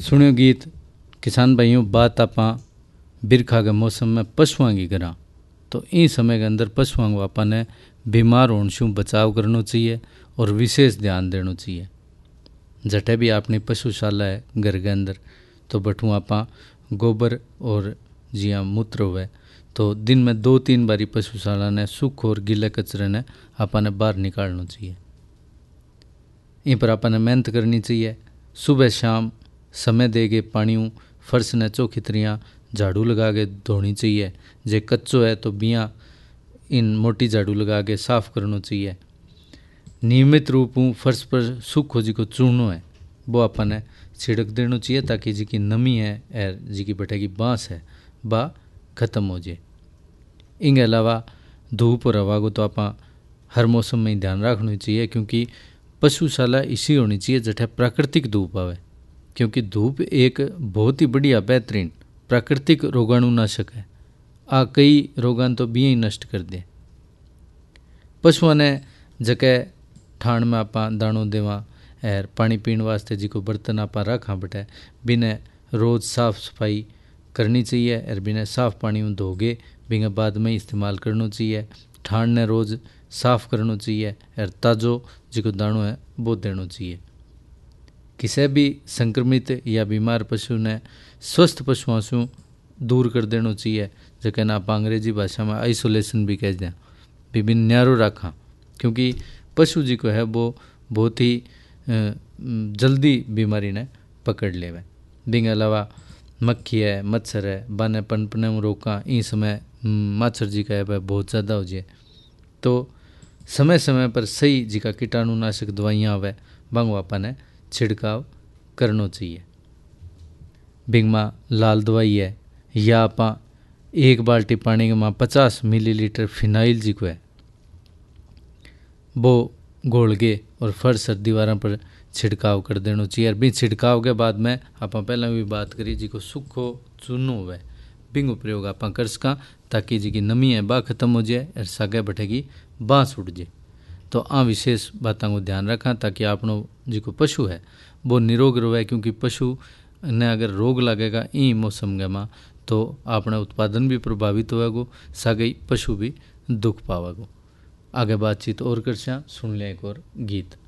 सुनियो गीत किसान भाइयों। बात आपां बिरखा के मौसम में पशुओं की करा तो इन समय के अंदर पशुओं को आपा ने बीमार होने से बचाव करना चाहिए और विशेष ध्यान देना चाहिए। जटे भी अपनी पशुशाला है घर के अंदर तो बठू आपा गोबर और जिया मूत्र हुए तो दिन में 2-3 बारी पशुशाला ने सूख और गीले कचरे ने आपा ने बाहर निकालना चाहिए। इन पर आपा ने मेहनत करनी चाहिए। सुबह शाम समय देके पानी फर्श ने चौखी तरियाँ झाड़ू लगा के धोनी चाहिए। जे कच्चो है तो बिया इन मोटी झाड़ू लगा के साफ करना चाहिए। नियमित रूप फर्श पर सूखो जी को चूर्णो है वो अपन ने छिड़क देना चाहिए ताकि जी की नमी है और जी की बटे की बाँस है बा खत्म हो जाए। इनके अलावा धूप और हवा को तो आप हर मौसम में ध्यान रखना चाहिए क्योंकि पशुशाला इसी होनी चाहिए जठे प्राकृतिक धूप आवे, क्योंकि धूप एक बहुत ही बढ़िया बेहतरीन प्राकृतिक रोगाणुनाशक है। आ कई रोगान तो बिया ही नष्ट कर दे। पशुओं ने जगह ठाण में आप दाणो देवा और पानी पीने वास्ते जी को बर्तन आप रखा बटे बिने रोज़ साफ सफाई करनी चाहिए और बिने साफ पानी में धोगे बिना बाद में इस्तेमाल करना चाहिए। ठाण ने रोज़ साफ करना चाहिए और ताज़ो जी को दाणो है वो देना चाहिए। किसी भी संक्रमित या बीमार पशु ने स्वस्थ पशुओं से दूर कर देना चाहिए, जो ना आप अंग्रेजी भाषा में आइसोलेशन भी कह दें, विभिन्न न्यारो रखा, क्योंकि पशु जी को है वो बहुत ही जल्दी बीमारी ने पकड़ लेवे। बिंग अलावा मक्खी है मच्छर है बाने पनपने में रोका इन समय मच्छर जी का है वह बहुत ज़्यादा हो जाए तो समय समय पर सही जी का कीटाणुनाशक दवाइयाँ आवे बंग वापा ने छिड़काव करना चाहिए। बिंग माँ लाल दवाई है या आपा 1 बाल्टी पानी के माँ 50 मिलीलीटर फिनाइल जी को है वो घोल के और फर्श दीवारों पर छिड़काव कर देना चाहिए। और भी छिड़काव के बाद में आप पहले भी बात करी जी को सूखो चूनो हुए बिंग उपयोग आप कर सका ताकि जी की नमी है बा खत्म हो जाए और सागे बटेगी बाँस उड़ जाए। तो आ विशेष बातों को ध्यान रखा ताकि आपनो जी को पशु है वो निरोग रहे, क्योंकि पशु ने अगर रोग लगेगा ई मौसम के माँ तो अपना उत्पादन भी प्रभावित होगा, सागे पशु भी दुख पावेगो। आगे बातचीत और कर सुन लें एक और गीत।